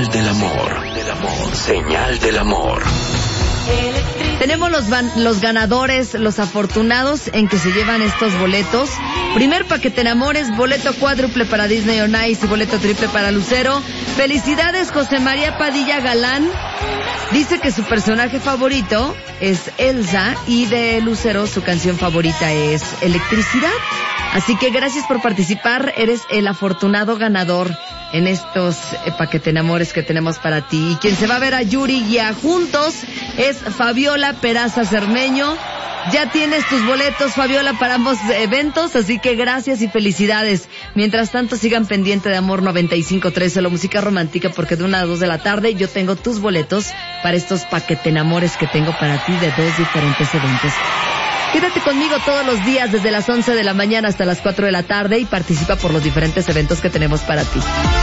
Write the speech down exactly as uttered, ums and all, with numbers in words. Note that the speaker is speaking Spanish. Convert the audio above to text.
Señal del amor, del amor, señal del amor. Tenemos los, van, los ganadores, los afortunados en que se llevan estos boletos. Primer paquete en amores, boleto cuádruple para Disney on Ice y boleto triple para Lucero. Felicidades, José María Padilla Galán. Dice que su personaje favorito es Elsa y de Lucero su canción favorita es Electricidad. Así que gracias por participar, eres el afortunado ganador en estos eh, paquete en amores que tenemos para ti. Y quien se va a ver a Yuri y a Juntos es Fabiola Peraza Cermeño. Ya tienes tus boletos, Fabiola, para ambos eventos, así que gracias y felicidades. Mientras tanto, sigan pendiente de Amor noventa y cinco trece, la música romántica, porque de una a dos de la tarde yo tengo tus boletos para estos paquete en amores que tengo para ti de dos diferentes eventos. Quédate conmigo todos los días desde las once de la mañana hasta las cuatro de la tarde y participa por los diferentes eventos que tenemos para ti.